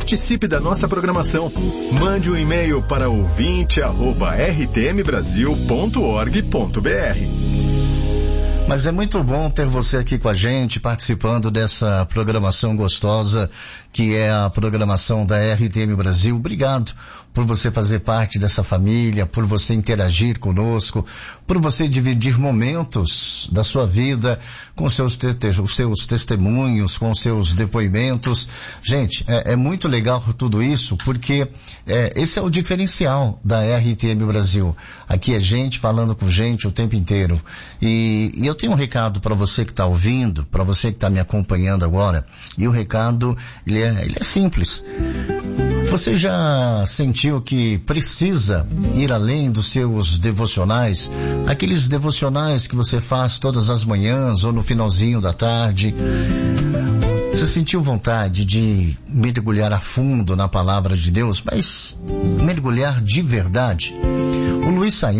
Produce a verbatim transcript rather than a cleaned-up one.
Participe da nossa programação. Mande um e-mail para ouvinte arroba r t m brasil ponto org ponto b r. Mas é muito bom ter você aqui com a gente, participando dessa programação gostosa, que é a programação da R T M Brasil. Obrigado por você fazer parte dessa família, por você interagir conosco, por você dividir momentos da sua vida com seus te- os seus testemunhos, com seus depoimentos. Gente, é, é muito legal tudo isso, porque é, esse é o diferencial da R T M Brasil. Aqui é gente falando com gente o tempo inteiro. E, e eu tenho um recado para você que está ouvindo, para você que está me acompanhando agora, e o recado, ele é, ele é simples. Você já sentiu que precisa ir além dos seus devocionais? Aqueles devocionais que você faz todas as manhãs ou no finalzinho da tarde? Você sentiu vontade de mergulhar a fundo na palavra de Deus, mas mergulhar de verdade? O Luiz Saião